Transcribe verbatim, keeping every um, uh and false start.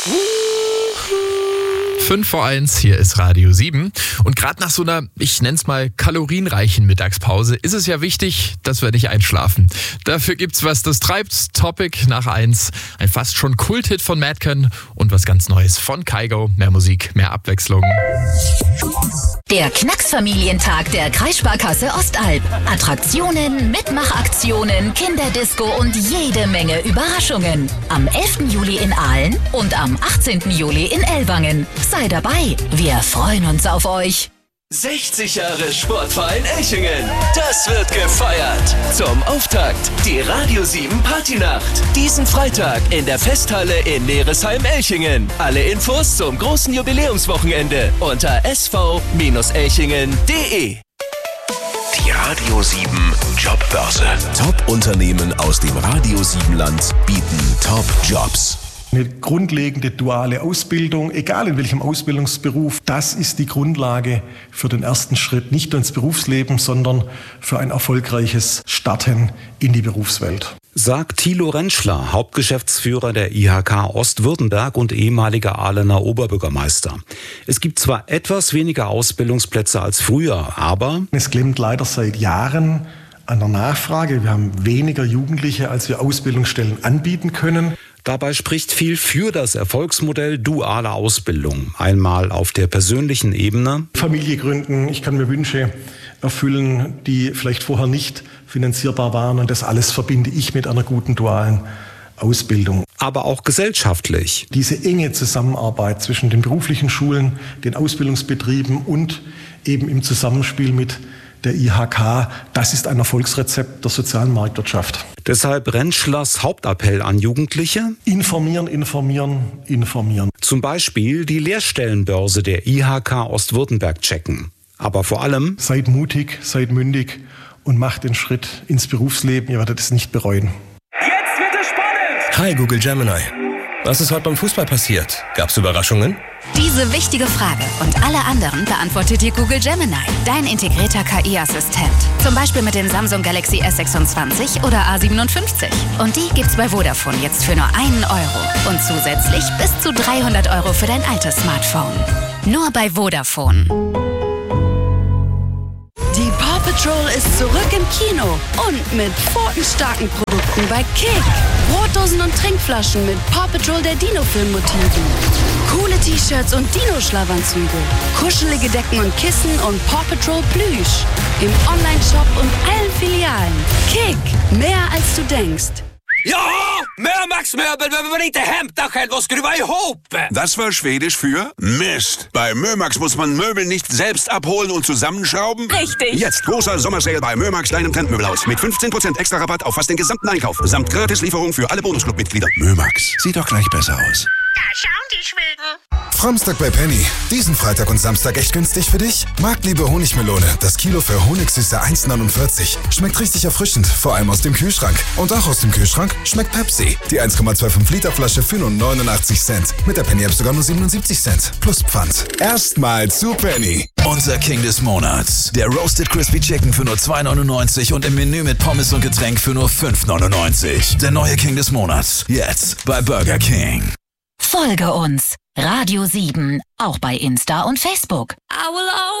fünf vor eins, hier ist Radio sieben. Und gerade nach so einer, ich nenne es mal, kalorienreichen Mittagspause ist es ja wichtig, dass wir nicht einschlafen. Dafür gibt's was, das treibt. Topic nach eins. Ein fast schon Kulthit von Madcon und was ganz Neues von Kygo. Mehr Musik, mehr Abwechslung. Der Knacksfamilientag der Kreissparkasse Ostalb. Attraktionen, Mitmachaktionen, Kinderdisco und jede Menge Überraschungen. Am elften Juli in Aalen und am achtzehnten Juli in Ellwangen. Sei dabei, wir freuen uns auf euch. sechzig Jahre Sportverein Elchingen. Das wird gefeiert. Zum Auftakt die Radio sieben Partynacht. Diesen Freitag in der Festhalle in Neresheim-Elchingen. Alle Infos zum großen Jubiläumswochenende unter s v elchingen punkt de. Die Radio sieben Jobbörse. Top-Unternehmen aus dem Radio sieben Land bieten Top-Jobs. Eine grundlegende duale Ausbildung, egal in welchem Ausbildungsberuf, das ist die Grundlage für den ersten Schritt, nicht nur ins Berufsleben, sondern für ein erfolgreiches Starten in die Berufswelt. Sagt Thilo Rentschler, Hauptgeschäftsführer der I H K Ostwürttemberg und ehemaliger Ahlener Oberbürgermeister. Es gibt zwar etwas weniger Ausbildungsplätze als früher, aber es klemmt leider seit Jahren an der Nachfrage. Wir haben weniger Jugendliche, als wir Ausbildungsstellen anbieten können. Dabei spricht viel für das Erfolgsmodell duale Ausbildung. Einmal auf der persönlichen Ebene. Familie gründen, ich kann mir Wünsche erfüllen, die vielleicht vorher nicht finanzierbar waren. Und das alles verbinde ich mit einer guten dualen Ausbildung. Aber auch gesellschaftlich. Diese enge Zusammenarbeit zwischen den beruflichen Schulen, den Ausbildungsbetrieben und eben im Zusammenspiel mit der I H K, das ist ein Erfolgsrezept der sozialen Marktwirtschaft. Deshalb Rentschlers Hauptappell an Jugendliche: Informieren, informieren, informieren. Zum Beispiel die Lehrstellenbörse der I H K Ostwürttemberg checken. Aber vor allem: Seid mutig, seid mündig und macht den Schritt ins Berufsleben. Ihr werdet es nicht bereuen. Jetzt wird es spannend! Hi Google Gemini. Was ist heute beim Fußball passiert? Gab's Überraschungen? Diese wichtige Frage und alle anderen beantwortet dir Google Gemini, dein integrierter K I-Assistent. Zum Beispiel mit dem Samsung Galaxy S sechsundzwanzig oder A siebenundfünfzig. Und die gibt's bei Vodafone jetzt für nur einen Euro. Und zusätzlich bis zu dreihundert Euro für dein altes Smartphone. Nur bei Vodafone. Die Paw Patrol ist zurück im Kino und mit pfotenstarken Produkten bei Kick. Brotdosen und Trinkflaschen mit Paw Patrol der Dino-Film-Motiven. Coole T-Shirts und Dino-Schlafanzüge. Kuschelige Decken und Kissen und Paw Patrol Plüsch. Im Online-Shop und allen Filialen. Kick, mehr als du denkst. Ja, Mörmax Möbel behöver man inte hämta själv och skruva ihop. Das war Schwedisch für Mist. Bei Mörmax muss man Möbel nicht selbst abholen und zusammenschrauben. Richtig. Jetzt großer Sommersale bei Mörmax, deinem Trendmöbelhaus. Mit fünfzehn Prozent extra Rabatt auf fast den gesamten Einkauf. Samt Gratislieferung für alle Bonusclub-Mitglieder. Mörmax, sieht doch gleich besser aus. Da schauen die Schweden. Framstag bei Penny. Diesen Freitag und Samstag echt günstig für dich? Marktliebe Honigmelone. Das Kilo für Honigsüße eins neunundvierzig. Schmeckt richtig erfrischend, vor allem aus dem Kühlschrank. Und auch aus dem Kühlschrank schmeckt Pepsi. Die eins Komma fünfundzwanzig Liter Flasche für nur neunundachtzig Cent. Mit der Penny App sogar nur siebenundsiebzig Cent. Plus Pfand. Erstmal zu Penny. Unser King des Monats. Der Roasted Crispy Chicken für nur zwei neunundneunzig und im Menü mit Pommes und Getränk für nur fünf neunundneunzig. Der neue King des Monats. Jetzt bei Burger King. Folge uns. Radio sieben, auch bei Insta und Facebook. I will